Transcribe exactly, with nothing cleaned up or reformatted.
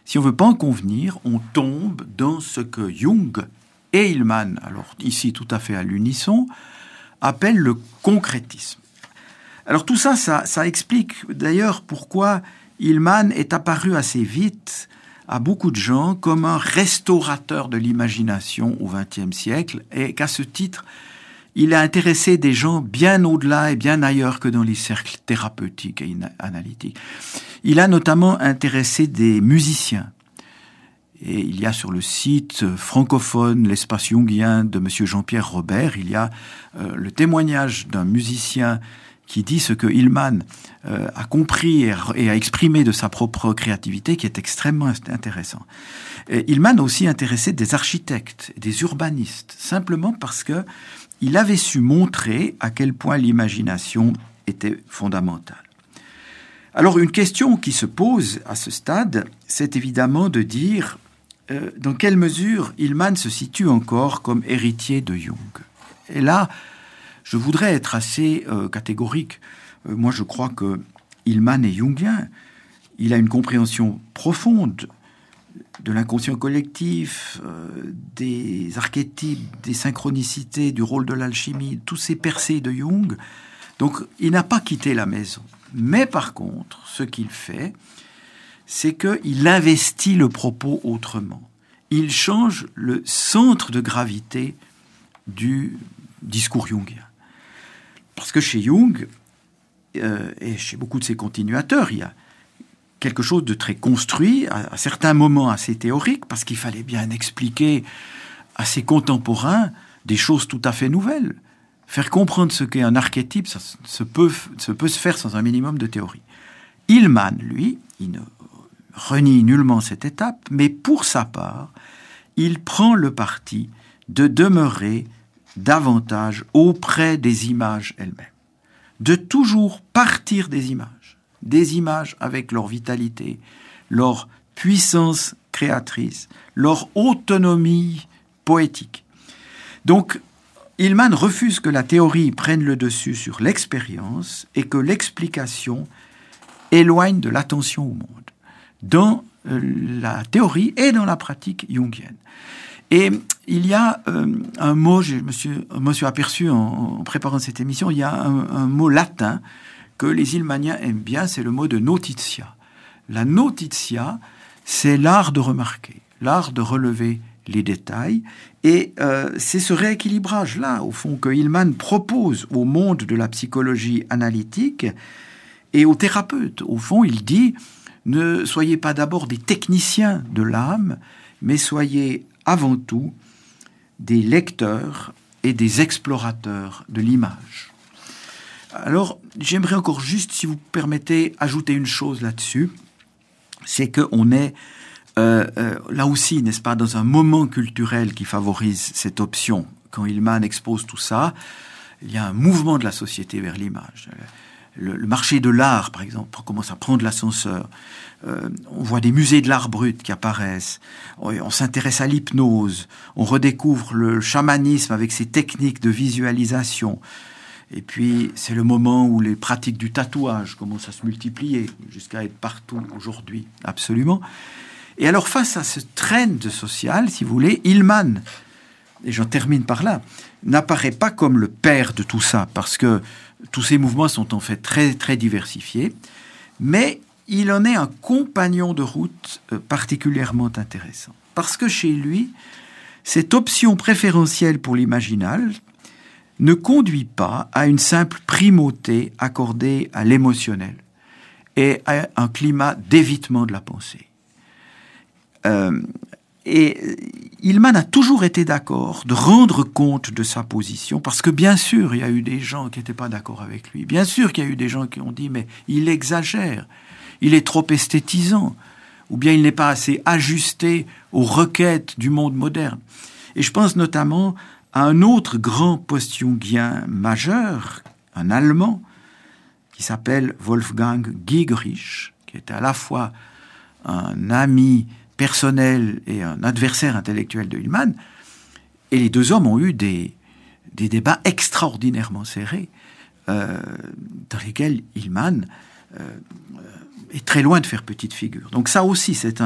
si on ne veut pas en convenir, on tombe dans ce que Jung et Hillman, alors ici tout à fait à l'unisson, appellent le concrétisme. Alors tout ça, ça, ça explique d'ailleurs pourquoi Hillman est apparu assez vite à beaucoup de gens comme un restaurateur de l'imagination au vingtième siècle, et qu'à ce titre, il a intéressé des gens bien au-delà et bien ailleurs que dans les cercles thérapeutiques et analytiques. Il a notamment intéressé des musiciens. Et il y a sur le site francophone, l'espace jungien de M. Jean-Pierre Robert, il y a euh, le témoignage d'un musicien qui dit ce que Hillman euh, a compris et, et a exprimé de sa propre créativité, qui est extrêmement intéressant. Et Hillman a aussi intéressé des architectes, des urbanistes, simplement parce que il avait su montrer à quel point l'imagination était fondamentale. Alors une question qui se pose à ce stade, c'est évidemment de dire euh, dans quelle mesure Hillman se situe encore comme héritier de Jung. Et là, je voudrais être assez euh, catégorique. Euh, moi, je crois que Hillman est jungien. Il a une compréhension profonde de l'inconscient collectif, euh, des archétypes, des synchronicités, du rôle de l'alchimie, tous ces percées de Jung. Donc, il n'a pas quitté la maison. Mais par contre, ce qu'il fait, c'est qu'il investit le propos autrement. Il change le centre de gravité du discours jungien. Parce que chez Jung, euh, et chez beaucoup de ses continuateurs, il y a quelque chose de très construit, à, à certains moments assez théorique, parce qu'il fallait bien expliquer à ses contemporains des choses tout à fait nouvelles. Faire comprendre ce qu'est un archétype, ça se peut, ça peut se faire sans un minimum de théorie. Hillman, lui, il ne renie nullement cette étape, mais pour sa part, il prend le parti de demeurer davantage auprès des images elles-mêmes, de toujours partir des images, des images avec leur vitalité, leur puissance créatrice, leur autonomie poétique. Donc, Hillman refuse que la théorie prenne le dessus sur l'expérience et que l'explication éloigne de l'attention au monde, dans la théorie et dans la pratique jungienne. Et il y a euh, un mot, je me suis, me suis aperçu en, en préparant cette émission, il y a un, un mot latin que les Hillmaniens aiment bien, c'est le mot de notitia. La notitia, c'est l'art de remarquer, l'art de relever les détails, et euh, c'est ce rééquilibrage-là, au fond, que Hillman propose au monde de la psychologie analytique et aux thérapeutes. Au fond, il dit, ne soyez pas d'abord des techniciens de l'âme, mais soyez avant tout des lecteurs et des explorateurs de l'image. Alors, j'aimerais encore juste, si vous permettez, ajouter une chose là-dessus, c'est qu'on est euh, euh, là aussi, n'est-ce pas, dans un moment culturel qui favorise cette option. Quand Hillman expose tout ça, il y a un mouvement de la société vers l'image. Le, le marché de l'art, par exemple, commence à prendre l'ascenseur. Euh, on voit des musées de l'art brut qui apparaissent. On, on s'intéresse à l'hypnose. On redécouvre le chamanisme avec ses techniques de visualisation. Et puis, c'est le moment où les pratiques du tatouage commencent à se multiplier, jusqu'à être partout aujourd'hui, absolument. Et alors, face à ce trend social, si vous voulez, Hillman, et j'en termine par là, n'apparaît pas comme le père de tout ça, parce que tous ces mouvements sont en fait très, très diversifiés, mais il en est un compagnon de route particulièrement intéressant. Parce que chez lui, cette option préférentielle pour l'imaginal ne conduit pas à une simple primauté accordée à l'émotionnel et à un climat d'évitement de la pensée. Euh, et Hillman a toujours été d'accord de rendre compte de sa position, parce que bien sûr, il y a eu des gens qui n'étaient pas d'accord avec lui. Bien sûr qu'il y a eu des gens qui ont dit « mais il exagère, il est trop esthétisant », ou bien « il n'est pas assez ajusté aux requêtes du monde moderne ». Et je pense notamment à un autre grand post-jungien majeur, un Allemand, qui s'appelle Wolfgang Giegerich, qui était à la fois un ami personnel et un adversaire intellectuel de Hillman. Et les deux hommes ont eu des, des débats extraordinairement serrés, euh, dans lesquels Hillman euh, est très loin de faire petite figure. Donc ça aussi, c'est un